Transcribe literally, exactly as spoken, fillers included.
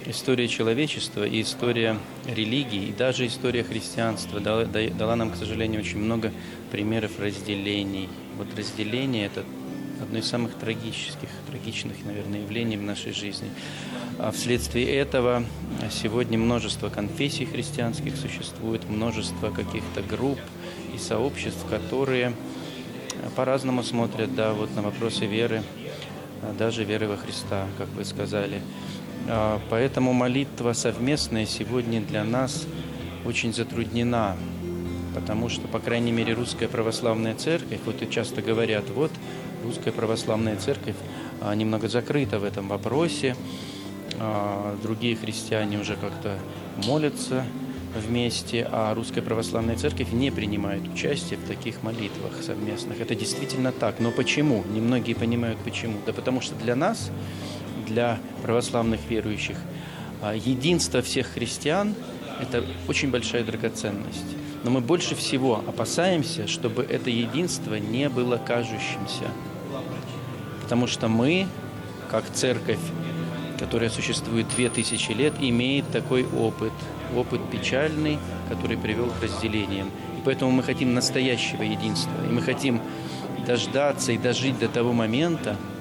история человечества и история религии, и даже история христианства дала, дала нам, к сожалению, очень много примеров разделений. Вот разделение – это одно из самых трагических, трагичных, наверное, явлений в нашей жизни. А вследствие этого сегодня множество конфессий христианских существует, множество каких-то групп и сообществ, которые по-разному смотрят, да, вот на вопросы веры, даже веры во Христа, как вы сказали. Поэтому молитва совместная сегодня для нас очень затруднена, потому что, по крайней мере, Русская Православная Церковь, вот и часто говорят, вот, Русская Православная Церковь немного закрыта в этом вопросе, другие христиане уже как-то молятся вместе, а Русская Православная Церковь не принимает участие в таких молитвах совместных. Это действительно так. Но почему? Немногие понимают, почему. Да потому что для нас, для православных верующих, единство всех христиан – это очень большая драгоценность. Но мы больше всего опасаемся, чтобы это единство не было кажущимся. Потому что мы, как церковь, которая существует две тысячи лет, имеет такой опыт. Опыт печальный, который привел к разделениям. И поэтому мы хотим настоящего единства. И мы хотим дождаться и дожить до того момента,